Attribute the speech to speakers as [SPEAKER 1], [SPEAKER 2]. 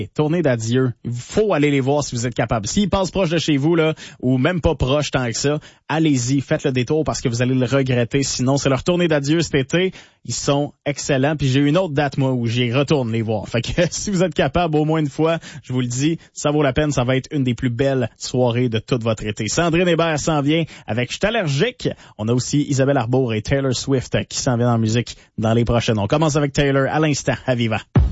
[SPEAKER 1] Tournée d'adieu. Il faut aller les voir si vous êtes capable. S'ils passent proche de chez vous, là, ou même pas proche tant que ça, allez-y, faites le détour parce que vous allez le regretter. Sinon, c'est leur tournée d'adieu cet été. Ils sont excellents. Puis j'ai une autre date, moi, où j'y retourne les voir. Fait que si vous êtes capable au moins une fois, je vous le dis, ça vaut la peine. Ça va être une des plus belles soirées de toute votre été. Sandrine Hébert s'en vient avec Je suis allergique. On a aussi Isabelle Arbour et Taylor Swift qui s'en viennent en musique dans les prochaines. On commence avec Taylor à l'instant à Viva.